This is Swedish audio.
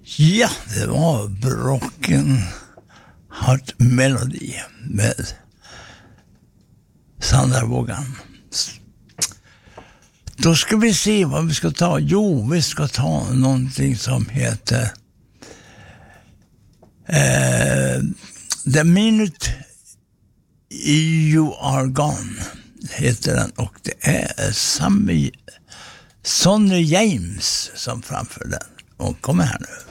Ja, det var Broken Heart Melody med Sandra Vågan. Då ska vi se vad vi ska ta. Jo, vi ska ta någonting som heter The Minute You Are Gone heter den, och det är Sonny James som framför den. Och kom här nu.